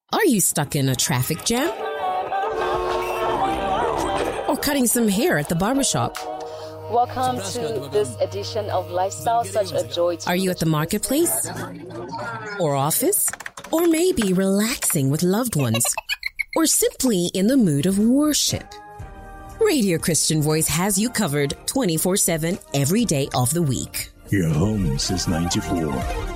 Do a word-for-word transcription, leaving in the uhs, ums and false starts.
Are you stuck in a traffic jam? Or cutting some hair at the barbershop? Welcome to this edition of Lifestyle Such a Joy. Are you at the marketplace? Or office? Or maybe relaxing with loved ones? Or simply in the mood of worship? Radio Christian Voice has you covered twenty-four seven every day of the week. Your home since ninety-four.